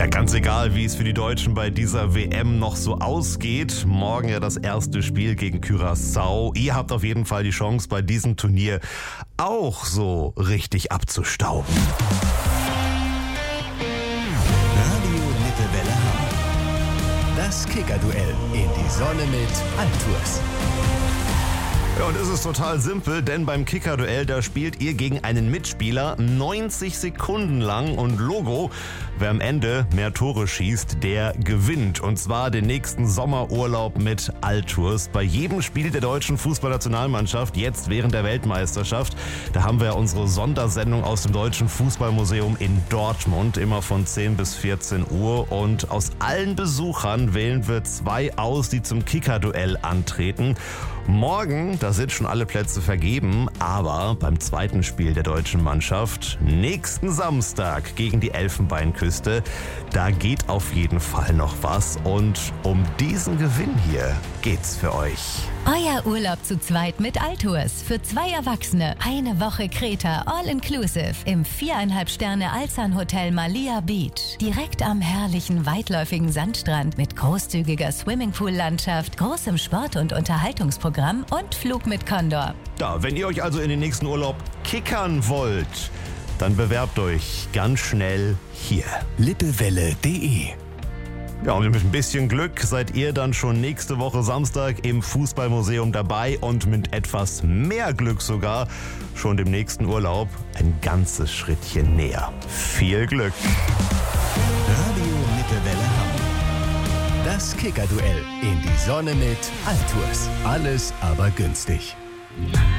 Ja, ganz egal, wie es für die Deutschen bei dieser WM noch so ausgeht. Morgen ja das erste Spiel gegen Curaçao. Ihr habt auf jeden Fall die Chance, bei diesem Turnier auch so richtig abzustauben. Radio Lippewelle Hamm. Das Kicker-Duell in die Sonne mit Altours. Ja, und es ist total simpel, denn beim Kicker-Duell, da spielt ihr gegen einen Mitspieler 90 Sekunden lang und Logo, wer am Ende mehr Tore schießt, der gewinnt. Und zwar den nächsten Sommerurlaub mit Altours. Bei jedem Spiel der deutschen Fußballnationalmannschaft, jetzt während der Weltmeisterschaft, da haben wir unsere Sondersendung aus dem Deutschen Fußballmuseum in Dortmund, immer von 10 bis 14 Uhr. Und aus allen Besuchern wählen wir 2 aus, die zum Kicker-Duell antreten. Morgen, da sind schon alle Plätze vergeben, aber beim zweiten Spiel der deutschen Mannschaft, nächsten Samstag gegen die Elfenbeinküste, da geht auf jeden Fall noch was und um diesen Gewinn hier geht's für euch. Euer Urlaub zu zweit mit Altours für 2 Erwachsene. Eine Woche Kreta All-Inclusive im 4,5 Sterne Alsan Hotel Malia Beach. Direkt am herrlichen, weitläufigen Sandstrand mit großzügiger Swimmingpool-Landschaft, großem Sport- und Unterhaltungsprogramm und Flug mit Condor. Ja, wenn ihr euch also in den nächsten Urlaub kickern wollt, dann bewerbt euch ganz schnell hier. Lippewelle.de. Ja, und mit ein bisschen Glück seid ihr dann schon nächste Woche Samstag im Fußballmuseum dabei und mit etwas mehr Glück sogar schon dem nächsten Urlaub ein ganzes Schrittchen näher. Viel Glück! Radio Lippewelle Hamm. Das Kicker-Duell in die Sonne mit Altours. Alles aber günstig.